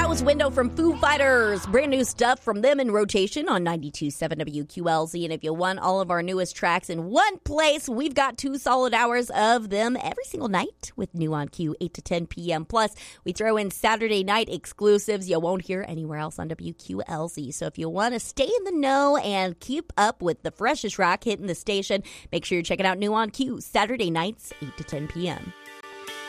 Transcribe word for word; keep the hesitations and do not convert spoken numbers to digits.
That was Window from Foo Fighters. Brand new stuff from them in rotation on ninety-two point seven W Q L Z. And if you want all of our newest tracks in one place, we've got two solid hours of them every single night with New on Q, eight to ten p.m. Plus, we throw in Saturday night exclusives you won't hear anywhere else on W Q L Z. So if you want to stay in the know and keep up with the freshest rock hitting the station, make sure you're checking out New on Q Saturday nights, eight to ten p.m.